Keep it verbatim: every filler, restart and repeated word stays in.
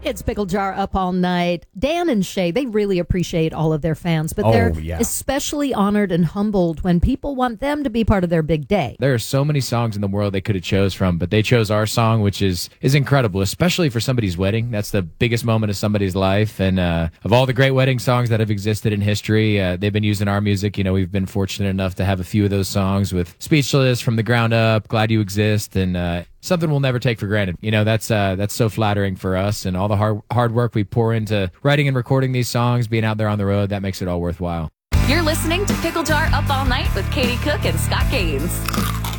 It's Pickle Jar Up All Night. Dan and Shay, they really appreciate all of their fans, but Oh, they're yeah. especially honored and humbled when people want them to be part of their big day. There are so many songs in the world they could have chose from, but they chose our song, which is is incredible, especially for somebody's wedding. That's the biggest moment of somebody's life. And uh, of all the great wedding songs that have existed in history, uh, they've been using our music. You know, we've been fortunate enough to have a few of those songs with Speechless, From the Ground Up, Glad You Exist, and uh, something we'll never take for granted. You know, that's uh, that's so flattering for us, and all the hard hard work we pour into writing and recording these songs, being out there on the road, that makes it all worthwhile. You're listening to Pickle Jar Up All Night with Katie Cook and Scott Gaines.